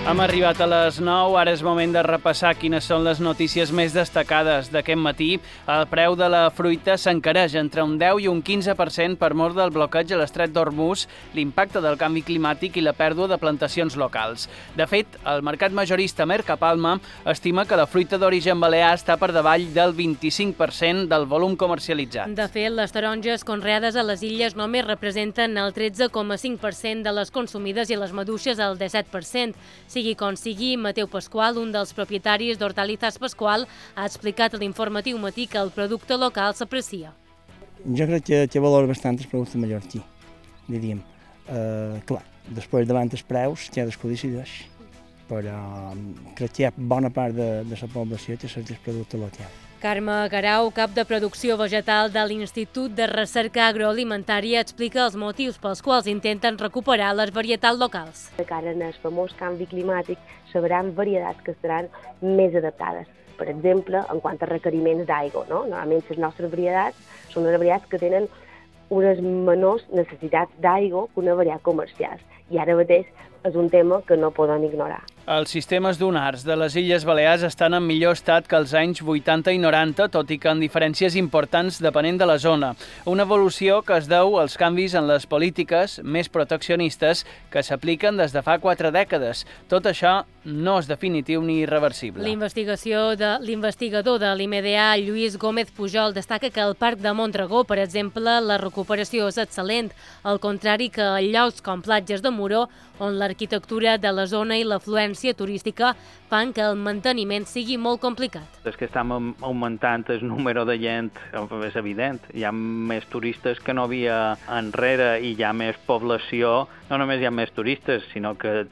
Hem arribat a les 9, ara és moment de repassar quines són les notícies més destacades d'aquest matí. El preu de la fruita s'encareix entre un 10 i un 15% per mor del bloqueig a l'estret d'Hormuz, l'impacte del canvi climàtic i la pèrdua de plantacions locals. De fet, el mercat majorista Mercapalma estima que la fruita d'origen balear està per davall del 25% del volum comercialitzat. De fet, les taronges conreades a les illes només representen el 13,5% de les consumides i les maduixes el 17%. Sigui com sigui, Mateu Pasqual, un dels propietaris d'Hortalizas Pasqual, ha explicat a l'informatiu matí que el producte local s'aprecia. Jo crec que valora bastant el producte mallorquí, diríem. Clar, després davant els preus, cadascú decideix, però crec que hi ha bona part de la població que cerca el producte local. Carme Garau, cap de producció vegetal de l'Institut de Recerca Agroalimentària, explica els motius pels quals intenten recuperar les varietats locals. De cara al famós canvi climàtic, sabran varietats que seran més adaptades. Per exemple, en quant a requeriments d'aigua, no? Normalment les nostres varietats són unes varietats que tenen unes menors necessitats d'aigua que una varietat comercial. I ara mateix és un tema que no podem ignorar. Els sistemes dunars de les Illes Balears estan en millor estat que els anys 80 i 90, tot i que amb diferències importants depenent de la zona. Una evolució que es deu als canvis en les polítiques més proteccionistes que s'apliquen des de fa 4 dècades. Tot això no és definitiu ni irreversible. L'investigador de l'IMDA, Lluís Gómez Pujol, destaca que al Parc de Montragó, per exemple, la recuperació és excel·lent, al contrari que a llocs com platges de Moró, on l'arquitectura de la zona i l'afluència turística fan que el manteniment sigui molt complicat. És que estem augmentant el número de gent, és evident. Hi ha més turistes que no havia enrere i hi ha més població. No només hi ha més turistes, sinó que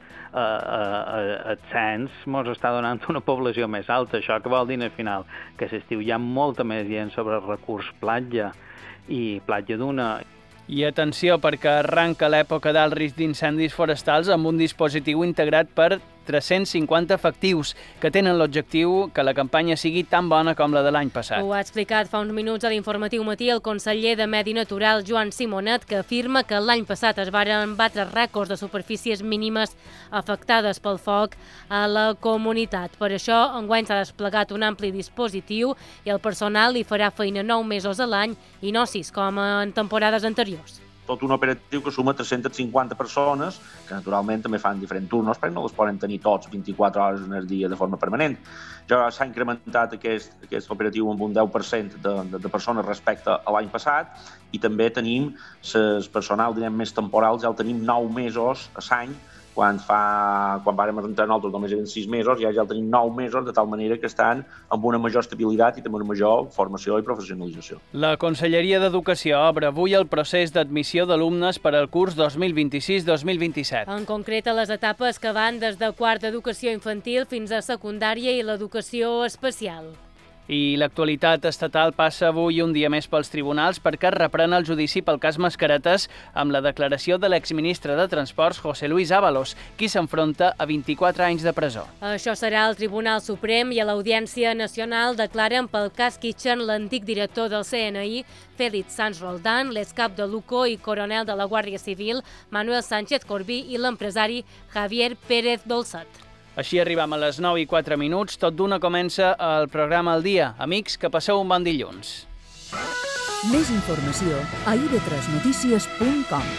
el cens ens està donant una població més alta. Això que vol dir al final? Que a l'estiu hi ha molta més gent sobre el recurs platja i platja duna. I atenció, perquè arranca l'època d'alt risc d'incendis forestals amb un dispositiu integrat per 350 efectius que tenen l'objectiu que la campanya sigui tan bona com la de l'any passat. Ho ha explicat fa uns minuts a l'informatiu matí el conseller de Medi Natural, Joan Simonet, que afirma que l'any passat es varen batre rècords de superfícies mínimes afectades pel foc a la comunitat. Per això, enguany s'ha desplegat un ampli dispositiu i el personal hi farà feina 9 mesos a l'any i no 6, com en temporades anteriors. Tot un operatiu que suma 350 persones, que naturalment també fan diferents turnos, perquè no els poden tenir tots 24 hores en el dia de forma permanent. Ja s'ha incrementat aquest operatiu amb un 10% de persones respecte a l'any passat i també tenim el personal més temporal, ja el tenim 9 mesos a l'any, quan vàrem entrar nosaltres només eren 6 mesos, ja el tenim 9 mesos, de tal manera que estan amb una major estabilitat i també una major formació i professionalització. La Conselleria d'Educació obre avui el procés d'admissió d'alumnes per al curs 2026-2027. En concret, a les etapes que van des de quart d'educació infantil fins a secundària i l'educació especial. I l'actualitat estatal passa avui un dia més pels tribunals perquè es reprèn el judici pel cas Mascaretes amb la declaració de l'exministre de Transports, José Luis Ábalos, qui s'enfronta a 24 anys de presó. Això serà al Tribunal Suprem i a l'Audiència Nacional declaren pel cas Kitchen l'antic director del CNI, Félix Sanz Roldán, l'excap de l'UCO i coronel de la Guàrdia Civil, Manuel Sánchez Corbí, i l'empresari Javier Pérez Dolcet. Així arribem a les 9 i 4 minuts. Tot d'una comença el programa al dia. Amics, que passeu un bon dilluns. Més informació a ib3notícies.com.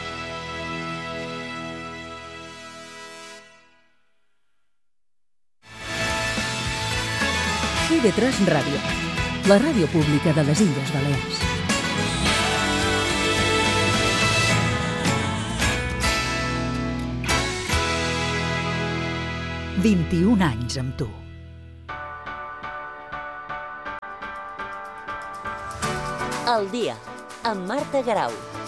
IB3 Ràdio, la ràdio pública de les Illes Balears. «21 anys amb tu». El dia, amb Marta Garau.